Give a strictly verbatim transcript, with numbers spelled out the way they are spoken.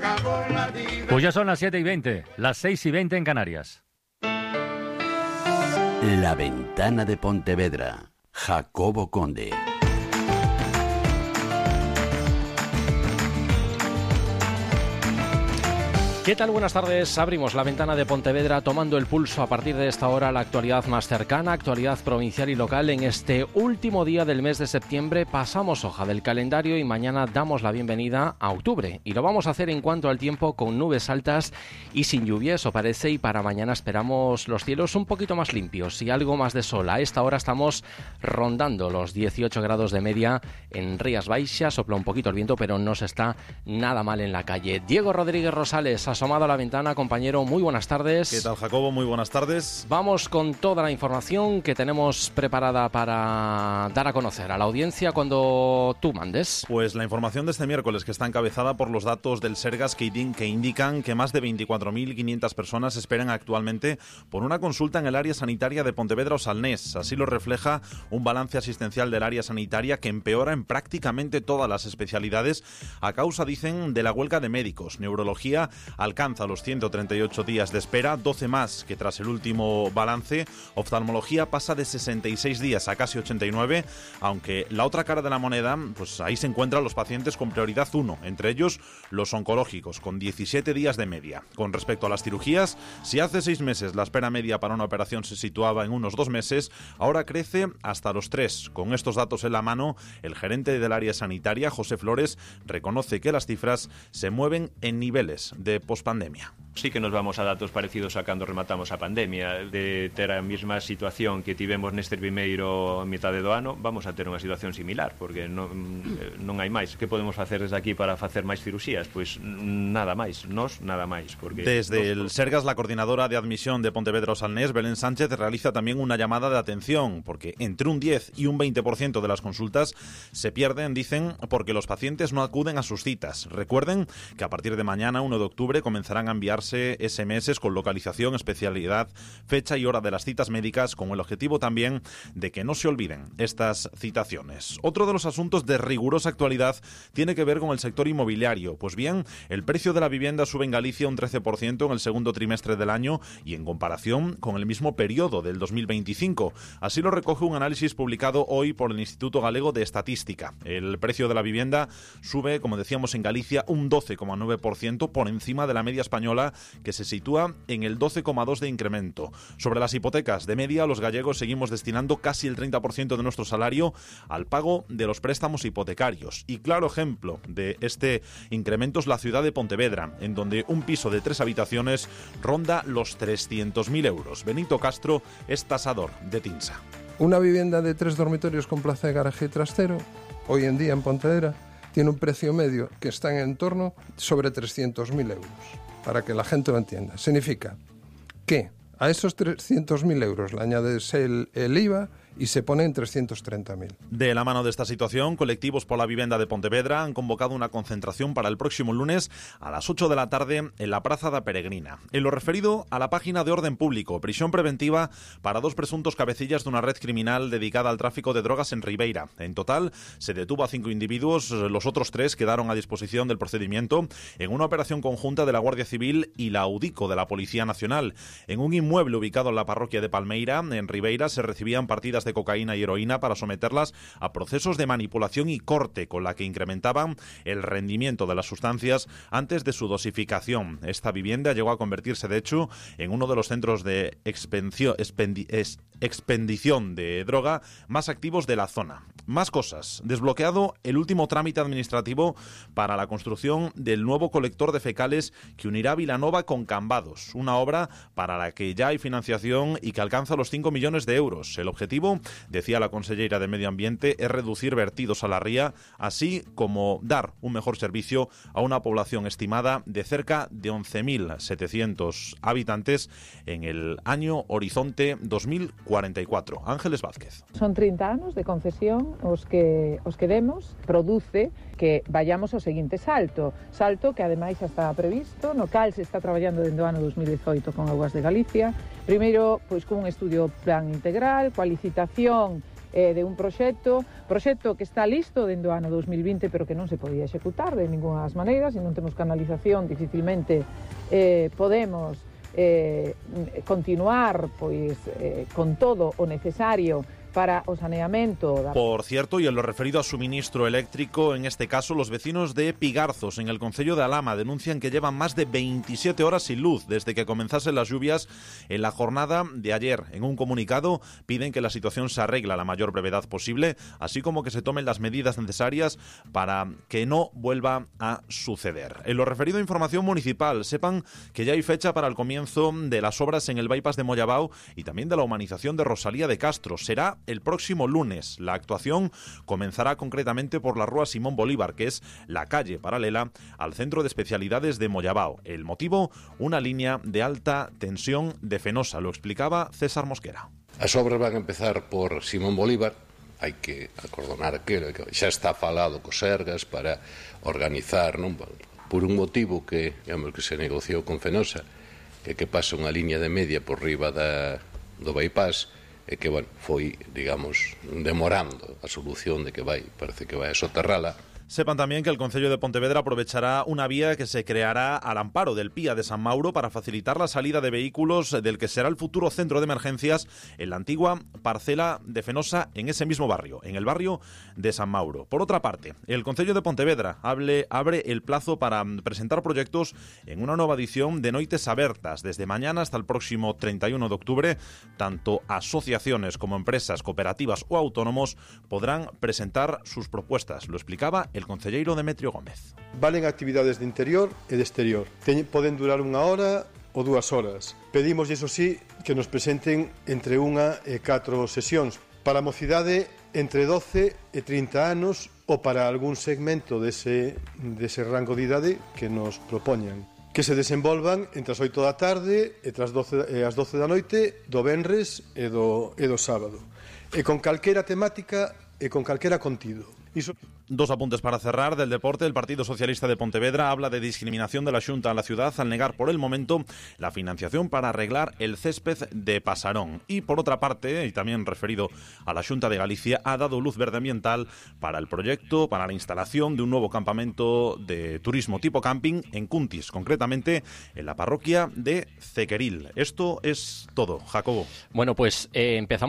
Pues ya son las siete y veinte, las seis y veinte en Canarias. La Ventana de Pontevedra, Jacobo Conde. ¿Qué tal? Buenas tardes. Abrimos la ventana de Pontevedra tomando el pulso a partir de esta hora la actualidad más cercana, actualidad provincial y local. En este último día del mes de septiembre pasamos hoja del calendario y mañana damos la bienvenida a octubre. Y lo vamos a hacer en cuanto al tiempo con nubes altas y sin lluvia, eso parece, y para mañana esperamos los cielos un poquito más limpios y algo más de sol. A esta hora estamos rondando los dieciocho grados de media en Rías Baixas, sopla un poquito el viento, pero no se está nada mal en la calle. Diego Rodríguez Rosales, asomado a la ventana, compañero, muy buenas tardes. ¿Qué tal, Jacobo? Muy buenas tardes. Vamos con toda la información que tenemos preparada para dar a conocer a la audiencia cuando tú mandes. Pues la información de este miércoles, que está encabezada por los datos del Sergas que indican que más de veinticuatro mil quinientas personas esperan actualmente por una consulta en el área sanitaria de Pontevedra o Salnés. Así lo refleja un balance asistencial del área sanitaria que empeora en prácticamente todas las especialidades a causa, dicen, de la huelga de médicos. Neurología alcanza los ciento treinta y ocho días de espera, doce más que tras el último balance. Oftalmología pasa de sesenta y seis días a casi ochenta y nueve, aunque la otra cara de la moneda, pues ahí se encuentran los pacientes con prioridad uno, entre ellos los oncológicos, con diecisiete días de media. Con respecto a las cirugías, si hace seis meses la espera media para una operación se situaba en unos dos meses, ahora crece hasta los tres. Con estos datos en la mano, el gerente del área sanitaria, José Flores, reconoce que las cifras se mueven en niveles de pospandemia. Sí que nos vamos a datos parecidos a cando rematamos a pandemia. De ter a mesma situación que tivemos neste primeiro mitade do ano, vamos a ter unha situación similar, porque non, non hai máis. Que podemos facer desde aquí para facer máis cirurxías? Pois nada máis, nos nada máis. Porque desde nos... el Sergas, la coordinadora de admisión de Pontevedra o Salnés, Belén Sánchez, realiza también una llamada de atención, porque entre un diez y un veinte por ciento de las consultas se pierden, dicen, porque los pacientes no acuden a sus citas. Recuerden que a partir de mañana, uno de octubre, comenzarán a enviarse ese eme ese con localización, especialidad, fecha y hora de las citas médicas, con el objetivo también de que no se olviden estas citaciones. Otro de los asuntos de rigurosa actualidad tiene que ver con el sector inmobiliario. Pues bien, el precio de la vivienda sube en Galicia un trece por ciento en el segundo trimestre del año y en comparación con el mismo periodo del dos mil veinticinco. Así lo recoge un análisis publicado hoy por el Instituto Galego de Estadística. El precio de la vivienda sube, como decíamos, en Galicia un doce coma nueve por ciento por encima de la media española, que se sitúa en el doce coma dos por ciento de incremento. Sobre las hipotecas, de media, los gallegos seguimos destinando casi el treinta por ciento de nuestro salario al pago de los préstamos hipotecarios. Y claro ejemplo de este incremento es la ciudad de Pontevedra, en donde un piso de tres habitaciones ronda los trescientos mil euros. Benito Castro es tasador de Tinsa. Una vivienda de tres dormitorios con plaza de garaje y trastero, hoy en día en Pontevedra, tiene un precio medio que está en entorno sobre trescientos mil euros. Para que la gente lo entienda. Significa que a esos trescientos mil euros le añades el, el I V A y se pone en trescientos treinta mil. De la mano de esta situación, colectivos por la vivienda de Pontevedra han convocado una concentración para el próximo lunes a las ocho de la tarde en la Praza da Peregrina. En lo referido a la página de orden público, prisión preventiva para dos presuntos cabecillas de una red criminal dedicada al tráfico de drogas en Ribeira. En total, se detuvo a cinco individuos, los otros tres quedaron a disposición del procedimiento en una operación conjunta de la Guardia Civil y la UDICO de la Policía Nacional. En un inmueble ubicado en la parroquia de Palmeira, en Ribeira, se recibían partidas de cocaína y heroína para someterlas a procesos de manipulación y corte, con la que incrementaban el rendimiento de las sustancias antes de su dosificación. Esta vivienda llegó a convertirse, de hecho, en uno de los centros de expendio, expendi, es, expendición de droga más activos de la zona. Más cosas. Desbloqueado el último trámite administrativo para la construcción del nuevo colector de fecales que unirá Vilanova con Cambados, una obra para la que ya hay financiación y que alcanza los cinco millones de euros. El objetivo, decía la consellera de Medio Ambiente, es reducir vertidos a la ría, así como dar un mejor servicio a una población estimada de cerca de once mil setecientos habitantes en el año horizonte dos mil cuarenta y cuatro. Ángeles Vázquez. Son trinta anos de concesión os que, os que demos, produce que vayamos ao seguinte salto, salto que ademais xa está previsto, no cal se está traballando dende o ano dos mil dezoito con Augas de Galicia. Primeiro, pois con un estudio plan integral, coa licitación eh, de un proxecto, proxecto que está listo dentro do ano dos mil vinte, pero que non se podía executar de ninguna das maneiras, e non temos canalización, dificilmente eh, podemos eh, continuar pois eh, con todo o necesario para o saneamento. Por cierto, y en lo referido a suministro eléctrico, en este caso los vecinos de Pigarzos, en el concello de Alhama, denuncian que llevan más de veintisiete horas sin luz desde que comenzasen las lluvias en la jornada de ayer. En un comunicado piden que la situación se arregle a la mayor brevedad posible, así como que se tomen las medidas necesarias para que no vuelva a suceder. En lo referido a información municipal, sepan que ya hay fecha para el comienzo de las obras en el bypass de Mollabao y también de la humanización de Rosalía de Castro. Será el próximo lunes. La actuación comenzará concretamente por la Rúa Simón Bolívar, que es la calle paralela al Centro de Especialidades de Mollabao. El motivo, una línea de alta tensión de Fenosa. Lo explicaba César Mosquera. As obras van a empezar por Simón Bolívar. Hai que acordonar aquilo, que xa está falado cos Sergas para organizar, non, por un motivo que, digamos, que se negociou con Fenosa, que que pasa unha línea de media por riba da, do bypass, e que, bueno, foi, digamos, demorando a solución de que vai, parece que vai a soterrala. Sepan también que el Concello de Pontevedra aprovechará una vía que se creará al amparo del Pía de San Mauro para facilitar la salida de vehículos del que será el futuro centro de emergencias en la antigua parcela de Fenosa, en ese mismo barrio, en el barrio de San Mauro. Por otra parte, el Concello de Pontevedra abre, abre el plazo para presentar proyectos en una nueva edición de Noites Abertas. Desde mañana hasta el próximo treinta y uno de octubre, tanto asociaciones como empresas, cooperativas o autónomos podrán presentar sus propuestas. Lo explicaba el concelleiro Demetrio Gómez. Valen actividades de interior e de exterior. Ten, poden durar unha hora ou dúas horas. Pedimos, iso sí, que nos presenten entre unha e catro sesións. Para a mocidade, entre doce e trinta anos, ou para algún segmento dese, dese rango de idade que nos propoñan. Que se desenvolvan entre as oito da tarde e as doce, e as doce da noite do venres e do, e do sábado. E con calquera temática e con calquera contido. Iso... Dos apuntes para cerrar. Del deporte, el Partido Socialista de Pontevedra habla de discriminación de la Xunta a la ciudad al negar por el momento la financiación para arreglar el césped de Pasarón. Y por otra parte, y también referido a la Xunta de Galicia, ha dado luz verde ambiental para el proyecto, para la instalación de un nuevo campamento de turismo tipo camping en Cuntis, concretamente en la parroquia de Cequeril. Esto es todo, Jacobo. Bueno, pues eh, empezamos